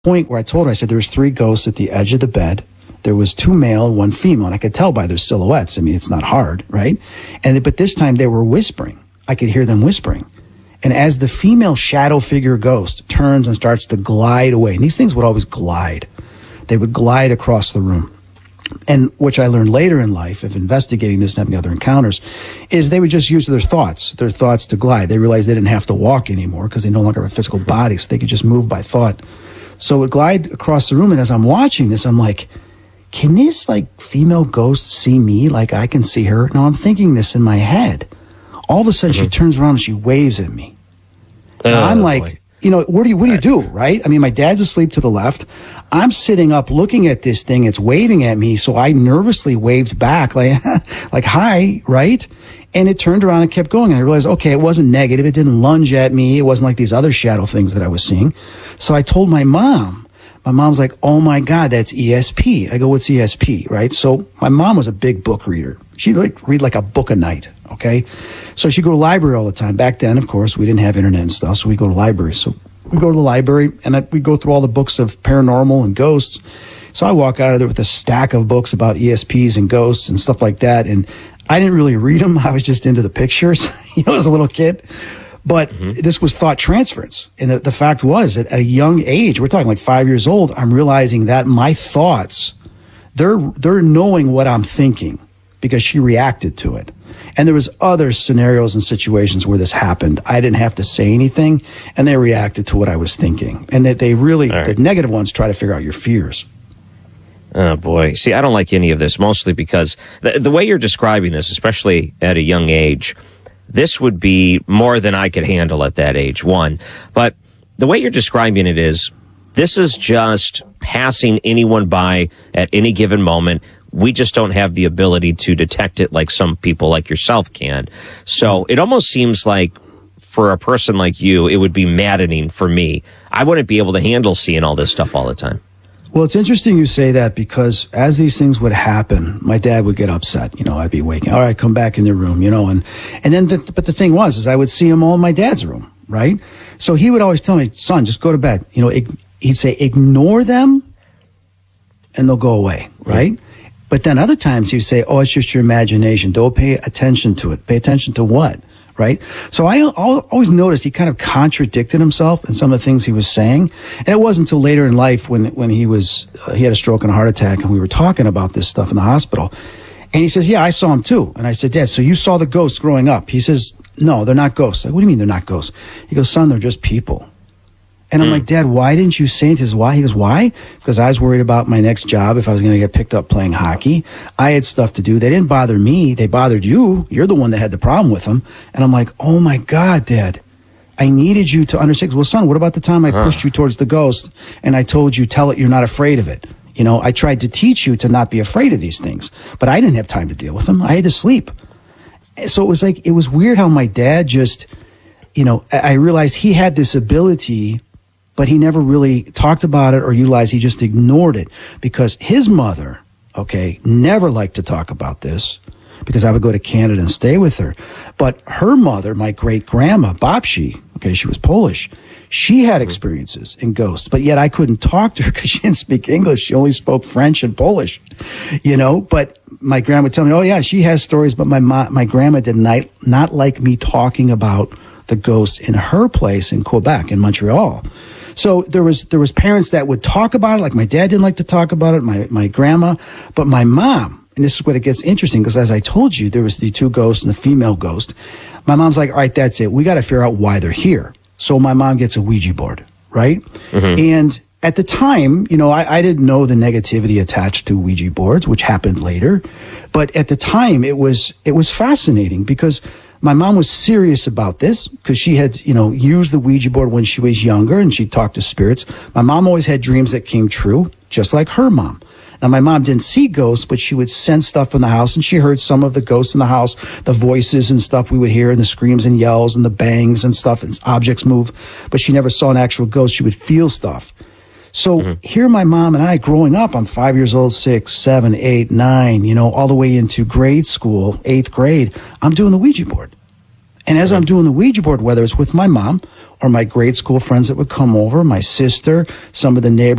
point where I told her, I said, there was 3 ghosts at the edge of the bed. There was 2 male and 1 female, and I could tell by their silhouettes. I mean, it's not hard, right? But this time they were whispering. I could hear them whispering. And as the female shadow figure ghost turns and starts to glide away, and these things would always glide. They would glide across the room. And which I learned later in life of investigating this and having other encounters, is they would just use their thoughts to glide. They realized they didn't have to walk anymore because they no longer have a physical body, so they could just move by thought. So it would glide across the room, and as I'm watching this, I'm like, can this, like, female ghost see me like I can see her? Now, I'm thinking this in my head. All of a sudden, she turns around and she waves at me. And I'm like, boy. You know, what do you do, right? I mean, my dad's asleep to the left. I'm sitting up looking at this thing. It's waving at me, so I nervously waved back, like, like, hi, right? And it turned around and kept going. And I realized, okay, it wasn't negative. It didn't lunge at me. It wasn't like these other shadow things that I was seeing. So I told my mom. My mom's like, oh, my God, that's ESP. I go, what's ESP, right? So my mom was a big book reader. She'd read like a book a night, okay? So she'd go to the library all the time. Back then, of course, we didn't have internet and stuff, so we go to libraries. So we go to the library, and we go through all the books of paranormal and ghosts. So I walk out of there with a stack of books about ESPs and ghosts and stuff like that, and I didn't really read them. I was just into the pictures, as a little kid. But this was thought transference. And the fact was that at a young age, we're talking like 5 years old, I'm realizing that my thoughts, they're knowing what I'm thinking because she reacted to it. And there was other scenarios and situations where this happened. I didn't have to say anything, and they reacted to what I was thinking. And that they really, the negative ones, try to figure out your fears. Oh, boy. See, I don't like any of this, mostly because the way you're describing this, especially at a young age, this would be more than I could handle at that age, one. But the way you're describing it is, this is just passing anyone by at any given moment. We just don't have the ability to detect it like some people like yourself can. So it almost seems like for a person like you, it would be maddening for me. I wouldn't be able to handle seeing all this stuff all the time. Well, it's interesting you say that because as these things would happen, my dad would get upset. I'd be waking, all right, come back in the room, and then, but the thing was, is I would see him all in my dad's room, right? So he would always tell me, son, just go to bed. He'd say, ignore them and they'll go away, right? But then other times he would say, oh, it's just your imagination. Don't pay attention to it. Pay attention to what? Right? So I always noticed he kind of contradicted himself in some of the things he was saying. And it wasn't until later in life when he had a stroke and a heart attack and we were talking about this stuff in the hospital. And he says, yeah, I saw him too. And I said, Dad, so you saw the ghosts growing up? He says, no, they're not ghosts. What do you mean they're not ghosts? He goes, son, they're just people. And I'm like, Dad, why didn't you say it? He says, why? He goes, why? Because I was worried about my next job, if I was going to get picked up playing hockey. I had stuff to do. They didn't bother me. They bothered you. You're the one that had the problem with them. And I'm like, oh, my God, Dad, I needed you to understand. Well, son, what about the time I pushed you towards the ghost and I told you, tell it you're not afraid of it? I tried to teach you to not be afraid of these things, but I didn't have time to deal with them. I had to sleep. So it was weird how my dad just, I realized he had this ability, but he never really talked about it or utilized. He just ignored it because his mother, never liked to talk about this because I would go to Canada and stay with her. But her mother, my great-grandma, Babci, she was Polish. She had experiences in ghosts, but yet I couldn't talk to her because she didn't speak English. She only spoke French and Polish, But my grandma would tell me, oh, yeah, she has stories, but my grandma did not like me talking about the ghosts in her place in Quebec, in Montreal. So there was parents that would talk about it, like my dad didn't like to talk about it, my grandma, but my mom, and this is what it gets interesting, because as I told you, there was the 2 ghosts and the female ghost. My mom's like, all right, that's it. We got to figure out why they're here. So my mom gets a Ouija board, right? And at the time, I didn't know the negativity attached to Ouija boards, which happened later. But at the time, it was fascinating because my mom was serious about this because she had, used the Ouija board when she was younger and she talked to spirits. My mom always had dreams that came true, just like her mom. Now, my mom didn't see ghosts, but she would sense stuff in the house, and she heard some of the ghosts in the house, the voices and stuff we would hear, and the screams and yells and the bangs and stuff, and objects move. But she never saw an actual ghost. She would feel stuff. So here my mom and I, growing up, I'm 5 years old, 6, 7, 8, 9, all the way into grade school, 8th grade, I'm doing the Ouija board. And as I'm doing the Ouija board, whether it's with my mom or my grade school friends that would come over, my sister, some of the neighbors